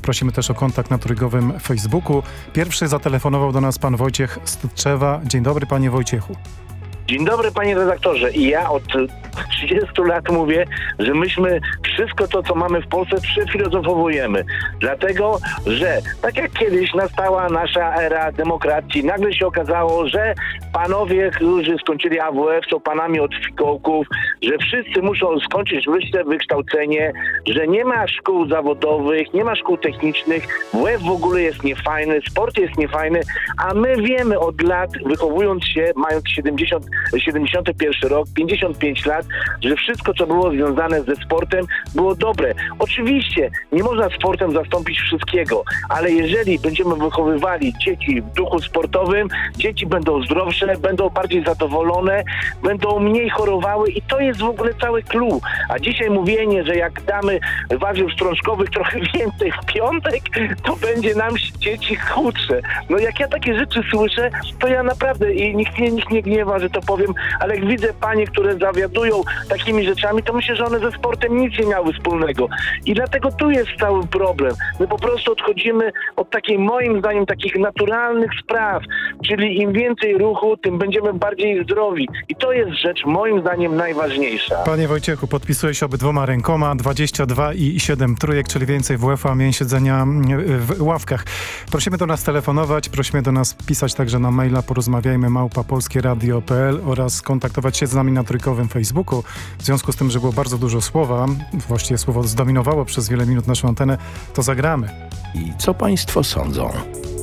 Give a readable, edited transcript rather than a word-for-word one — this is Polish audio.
Prosimy też o kontakt na trójkowym Facebooku. Pierwszy zatelefonował do nas pan Wojciech z Tczewa. Dzień dobry, panie Wojciechu. Dzień dobry, panie redaktorze. I ja od 30 lat mówię, że myśmy wszystko to, co mamy w Polsce, przefilozofowujemy. Dlatego, że tak jak kiedyś nastała nasza era demokracji, nagle się okazało, że panowie, którzy skończyli AWF, są panami od fikołków, że wszyscy muszą skończyć wyższe wykształcenie, że nie ma szkół zawodowych, nie ma szkół technicznych, WF w ogóle jest niefajny, sport jest niefajny, a my wiemy od lat, wychowując się, mając 71 rok, 55 lat, że wszystko, co było związane ze sportem, było dobre. Oczywiście nie można sportem zastąpić wszystkiego, ale jeżeli będziemy wychowywali dzieci w duchu sportowym, dzieci będą zdrowsze, będą bardziej zadowolone, będą mniej chorowały i to jest w ogóle cały clue. A dzisiaj mówienie, że jak damy warzyw strączkowych trochę więcej w piątek, to będzie nam dzieci chudsze. No jak ja takie rzeczy słyszę, to ja naprawdę, i nikt nie gniewa, że to powiem, ale jak widzę panie, które zawiadują takimi rzeczami, to myślę, że one ze sportem nic nie miały wspólnego. I dlatego tu jest cały problem. My po prostu odchodzimy od takiej, moim zdaniem, takich naturalnych spraw, czyli im więcej ruchu, tym będziemy bardziej zdrowi. I to jest rzecz, moim zdaniem, najważniejsza. Panie Wojciechu, podpisuję się obydwoma rękoma. 22 i 7 trójek, czyli więcej WF-a, mniej siedzenia w ławkach. Prosimy do nas telefonować, prosimy do nas pisać także na maila porozmawiajmy@polskieradio.pl oraz kontaktować się z nami na trójkowym Facebooku. W związku z tym, że było bardzo dużo słowa, właściwie słowo zdominowało przez wiele minut naszą antenę, to zagramy. I co państwo sądzą?